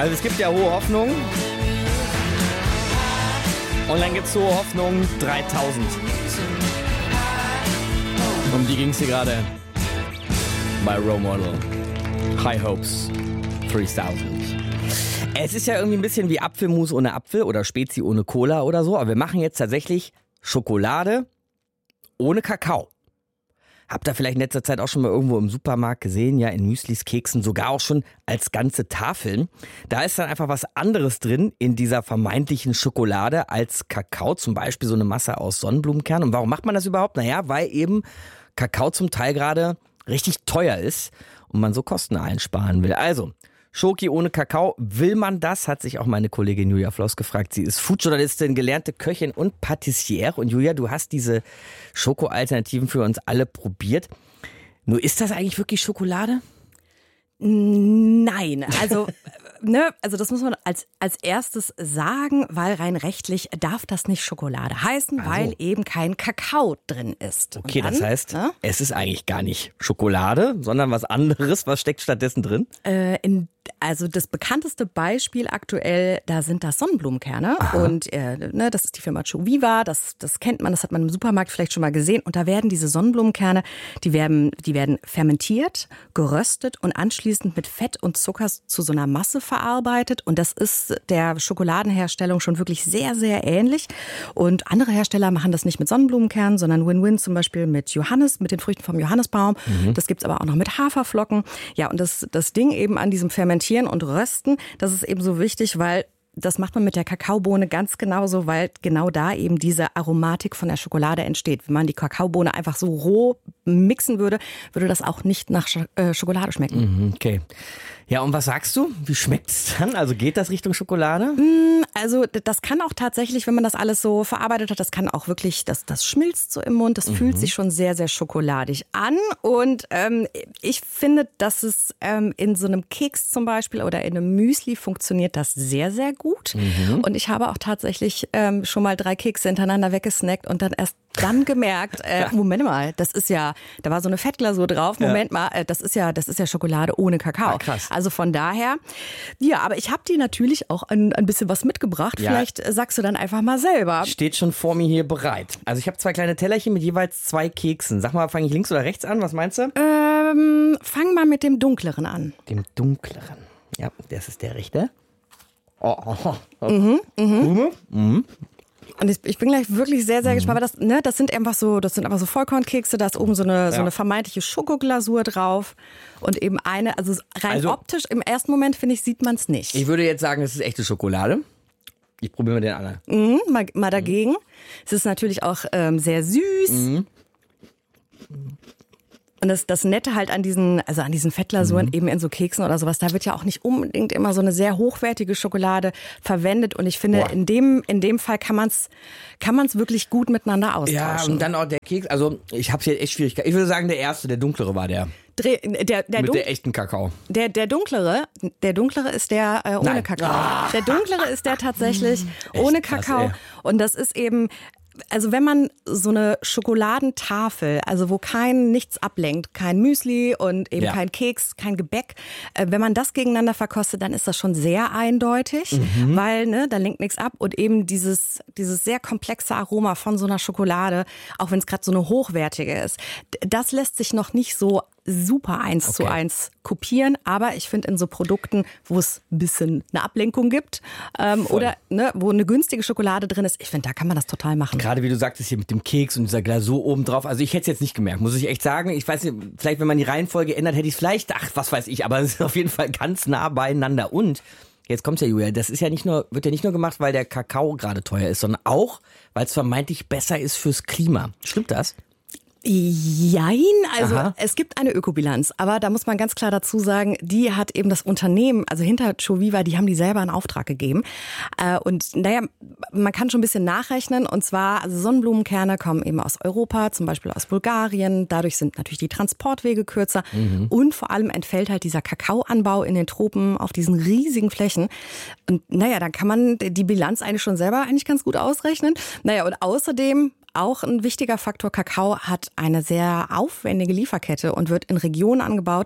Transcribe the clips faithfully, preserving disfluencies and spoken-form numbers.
Also es gibt ja hohe Hoffnung. Und dann gibt es hohe Hoffnung dreitausend. Um die ging es hier gerade bei Role Model. High Hopes dreitausend. Es ist ja irgendwie ein bisschen wie Apfelmus ohne Apfel oder Spezi ohne Cola oder so. Aber wir machen jetzt tatsächlich Schokolade ohne Kakao. Habt ihr vielleicht in letzter Zeit auch schon mal irgendwo im Supermarkt gesehen, ja, in Müslis, Keksen, sogar auch schon als ganze Tafeln. Da ist dann einfach was anderes drin in dieser vermeintlichen Schokolade als Kakao, zum Beispiel so eine Masse aus Sonnenblumenkernen. Und warum macht man das überhaupt? Naja, weil eben Kakao zum Teil gerade richtig teuer ist und man so Kosten einsparen will. Also, Schoki ohne Kakao, will man das? Hat sich auch meine Kollegin Julia Floss gefragt. Sie ist Foodjournalistin, gelernte Köchin und Patissiere. Und Julia, du hast diese Schoko-Alternativen für uns alle probiert. Nur ist das eigentlich wirklich Schokolade? Nein, also ne, also das muss man als als erstes sagen, weil rein rechtlich darf das nicht Schokolade heißen, also, weil eben kein Kakao drin ist. Okay, dann, das heißt, ne? Es ist eigentlich gar nicht Schokolade, sondern was anderes. Was steckt stattdessen drin? Äh, in, also das bekannteste Beispiel aktuell, da sind das Sonnenblumenkerne. Aha. Und äh, ne, das ist die Firma Joviva, das das kennt man, das hat man im Supermarkt vielleicht schon mal gesehen. Und da werden diese Sonnenblumenkerne, die werden die werden fermentiert, geröstet und anschließend mit Fett und Zucker zu so einer Masse verarbeitet. Und das ist der Schokoladenherstellung schon wirklich sehr, sehr ähnlich. Und andere Hersteller machen das nicht mit Sonnenblumenkernen, sondern Win-Win zum Beispiel mit Johannis, mit den Früchten vom Johannisbaum. Mhm. Das gibt's aber auch noch mit Haferflocken. Ja, und das, das Ding eben an diesem Fermentieren und Rösten, das ist eben so wichtig, weil das macht man mit der Kakaobohne ganz genauso, weil genau da eben diese Aromatik von der Schokolade entsteht. Wenn man die Kakaobohne einfach so roh mixen würde, würde das auch nicht nach Schokolade schmecken. Okay. Ja, und was sagst du? Wie schmeckt es dann? Also geht das Richtung Schokolade? Also das kann auch tatsächlich, wenn man das alles so verarbeitet hat, das kann auch wirklich, das, das schmilzt so im Mund, das mhm. fühlt sich schon sehr, sehr schokoladig an. Und ähm, ich finde, dass es ähm, in so einem Keks zum Beispiel oder in einem Müsli funktioniert das sehr, sehr gut. Mhm. Und ich habe auch tatsächlich ähm, schon mal drei Kekse hintereinander weggesnackt und dann erst dann gemerkt, äh, Moment mal, das ist ja, da war so eine Fettglasur drauf, Moment ja. mal, äh, das ist ja, das ist ja Schokolade ohne Kakao. Ah, krass. Also von daher, ja, aber ich habe dir natürlich auch ein, ein bisschen was mitgebracht. Ja. Vielleicht sagst du dann einfach mal selber. Steht schon vor mir hier bereit. Also ich habe zwei kleine Tellerchen mit jeweils zwei Keksen. Sag mal, fange ich links oder rechts an? Was meinst du? Ähm, fang mal mit dem dunkleren an. Dem dunkleren. Ja, das ist der rechte. Oh, oh, oh. Mhm, mhm. Mhm. Und ich, ich bin gleich wirklich sehr, sehr gespannt, weil das, ne, das sind einfach so, das sind einfach so Vollkornkekse, da ist oben so eine, ja. so eine vermeintliche Schokoglasur drauf und eben eine, also rein also, optisch, im ersten Moment, finde ich, sieht man es nicht. Ich würde jetzt sagen, es ist echte Schokolade. Ich probiere mal den anderen. Mhm, mal, mal dagegen. Mhm. Es ist natürlich auch ähm, sehr süß. Mhm. Und das, das Nette halt an diesen, also an diesen Fettglasuren, mhm. eben in so Keksen oder sowas, da wird ja auch nicht unbedingt immer so eine sehr hochwertige Schokolade verwendet. Und ich finde, Boah. in dem, in dem Fall kann man es kann man's wirklich gut miteinander austauschen. Ja, und dann auch der Keks, also ich habe hier echt Schwierigkeiten. Ich würde sagen, der erste, der dunklere war der. Dreh, der, der Mit Dun- der echten Kakao. Der, der dunklere, der dunklere ist der äh, ohne Nein. Kakao. Ah. Der dunklere ist der tatsächlich ohne Kakao. Krass, und das ist eben, also wenn man so eine Schokoladentafel, also wo kein nichts ablenkt, kein Müsli und eben ja. kein Keks, kein Gebäck, äh, wenn man das gegeneinander verkostet, dann ist das schon sehr eindeutig, mhm. weil ne, da lenkt nichts ab und eben dieses dieses sehr komplexe Aroma von so einer Schokolade, auch wenn es gerade so eine hochwertige ist, das lässt sich noch nicht so super eins okay. zu eins kopieren, aber ich finde in so Produkten, wo es ein bisschen eine Ablenkung gibt ähm, oder ne, wo eine günstige Schokolade drin ist, ich finde, da kann man das total machen. Gerade wie du sagtest hier mit dem Keks und dieser Glasur oben drauf, also ich hätte es jetzt nicht gemerkt, muss ich echt sagen. Ich weiß nicht, vielleicht wenn man die Reihenfolge ändert, hätte ich es vielleicht, ach, was weiß ich, aber es ist auf jeden Fall ganz nah beieinander. Und jetzt kommt's ja, Julia, das ist ja nicht nur, wird ja nicht nur gemacht, weil der Kakao gerade teuer ist, sondern auch, weil es vermeintlich besser ist fürs Klima. Stimmt das? Jein, also Aha. es gibt eine Ökobilanz, aber da muss man ganz klar dazu sagen, die hat eben das Unternehmen, also hinter Joviva, die haben die selber in Auftrag gegeben. Und naja, man kann schon ein bisschen nachrechnen und zwar, also Sonnenblumenkerne kommen eben aus Europa, zum Beispiel aus Bulgarien, dadurch sind natürlich die Transportwege kürzer mhm. und vor allem entfällt halt dieser Kakaoanbau in den Tropen auf diesen riesigen Flächen. Und naja, da kann man die Bilanz eigentlich schon selber eigentlich ganz gut ausrechnen. Naja, und außerdem auch ein wichtiger Faktor, Kakao hat eine sehr aufwendige Lieferkette und wird in Regionen angebaut,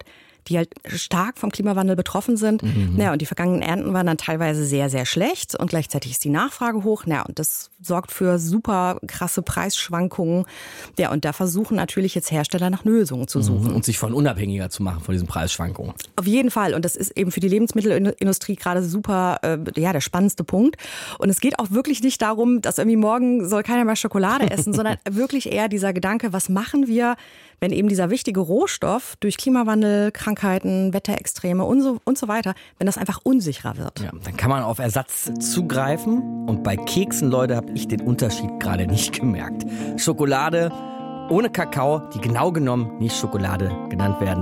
die halt stark vom Klimawandel betroffen sind. Mhm. Ja, und die vergangenen Ernten waren dann teilweise sehr, sehr schlecht und gleichzeitig ist die Nachfrage hoch. Ja, und das sorgt für super krasse Preisschwankungen. Ja, und da versuchen natürlich jetzt Hersteller nach Lösungen zu suchen. Mhm. Und sich von unabhängiger zu machen von diesen Preisschwankungen. Auf jeden Fall. Und das ist eben für die Lebensmittelindustrie gerade super, äh, ja, der spannendste Punkt. Und es geht auch wirklich nicht darum, dass irgendwie morgen soll keiner mehr Schokolade essen, sondern wirklich eher dieser Gedanke, was machen wir, wenn eben dieser wichtige Rohstoff durch Klimawandel, Krankheiten, Wetterextreme und so, und so weiter, wenn das einfach unsicherer wird. Ja, dann kann man auf Ersatz zugreifen. Und bei Keksen, Leute, habe ich den Unterschied gerade nicht gemerkt. Schokolade ohne Kakao, die genau genommen nicht Schokolade genannt werden.